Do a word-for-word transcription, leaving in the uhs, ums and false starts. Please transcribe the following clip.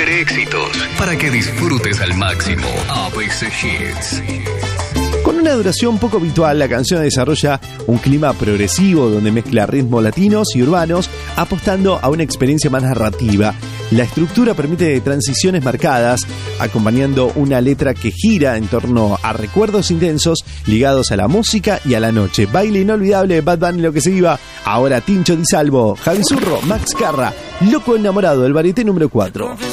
Éxitos para que disfrutes al máximo. A B C Hits. Con una duración poco habitual, la canción desarrolla un clima progresivo donde mezcla ritmos latinos y urbanos, apostando a una experiencia más narrativa. La estructura permite transiciones marcadas, acompañando una letra que gira en torno a recuerdos intensos ligados a la música y a la noche. Baile inolvidable de Bad Bunny, Lo que se viva. Ahora Tincho Di Salvo, Javi Zurro, Max Carra, Loco enamorado, el varieté número cuatro.